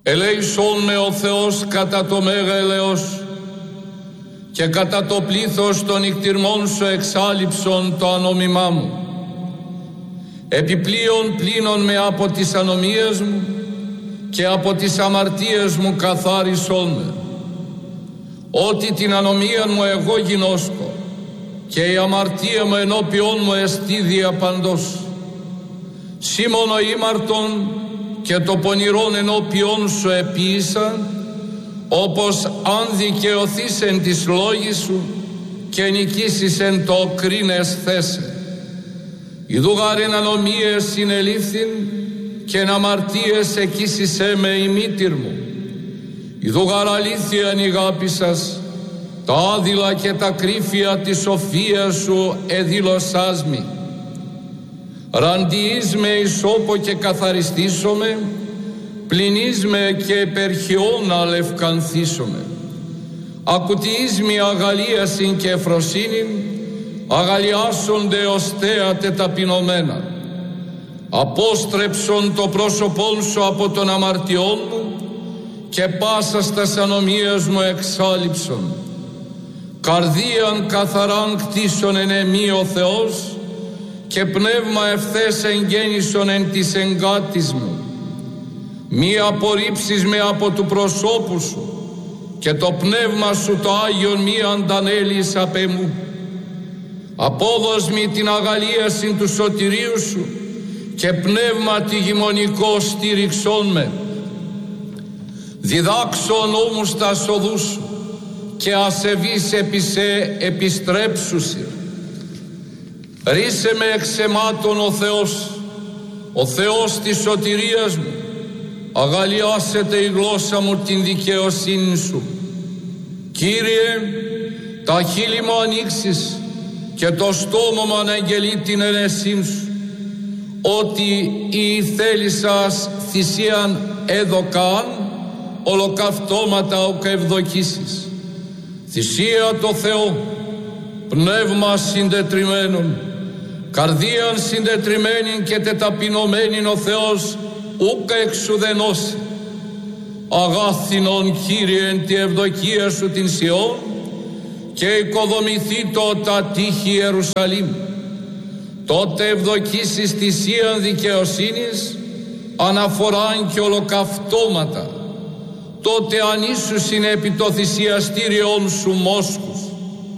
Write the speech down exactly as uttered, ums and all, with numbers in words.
Ελέησόν με ο Θεός κατά το μέγα ελεός και κατά το πλήθος των νυχτηρμών σου εξάλειψον το ανόμημά μου. Επιπλέον πλύνον με από τις ανομίες μου και από τις αμαρτίες μου καθάρισόν με. Ότι την ανομία μου εγώ γινώσκω και η αμαρτία μου ενώπιόν μου εστί διαπαντός. Σήμωνο ήμαρτον και το πονηρόν ενώπιόν σου επίησα, όπως αν δικαιωθείς εν της λόγης σου και νικήσεις εν το κρίνες θέσε. Ιδούγαρεν ανομίες συνελήφθην και εν αμαρτίες εκείσισέ με η μήτηρ μου. Ιδούγαρ αλήθειαν η αγάπη σας, τα άδειλα και τα κρύφια της σοφίας σου εδήλωσάς μη. Ραντιείς με ισόπο και καθαριστήσομαι, πλυνείς με και επερχιόν αλευκανθήσομαι. Ακουτιείς με αγαλίασιν και εφροσύνην, αγαλιάσονται ως θέατε ταπεινωμένα. Απόστρεψον το πρόσωπόν σου από τον αμαρτιών μου και πάσας τας ανομίας μου εξάλειψον. Καρδίαν καθαράν κτίσον εν εμή ο Θεός και πνεύμα ευθές εγγέννησον εν της εγκάτης μου. Μη απορρίψεις με από του προσώπου σου και το πνεύμα σου το Άγιον μη αντανέλεις απ' εμού. Απόδος μη την αγαλίαση του σωτηρίου σου και πνεύμα τη γημονικό στήριξόν με. Διδάξω νόμους τα οδούς σου και ασεβείς επί σε επιστρέψουσι. Ρίσε με εξαιμάτων ο Θεός, ο Θεός της σωτηρίας μου. Αγαλιάσετε η γλώσσα μου την δικαιοσύνη σου. Κύριε, τα χείλη μου ανοίξεις και το στόμα μου αναγγελεί την ενεσύν σου. Ότι η θέλησας θυσίαν έδωκαν, ολοκαυτώματα οκ ευδοκίσεις. Θυσία το Θεό, πνεύμα συντετριμένον, καρδίαν συντετριμένην και τεταπεινωμένην ο Θεός ούκ εξουδενώσει. Αγάθινον Κύριε εν τη ευδοκία σου την Σιών και οικοδομηθεί το τα τείχη Ιερουσαλήμ. Τότε ευδοκίσεις θυσίαν δικαιοσύνης, αναφοράν και ολοκαυτώματα. Τότε ανήσουσιν επί το θυσιαστήριον σου μόσχους.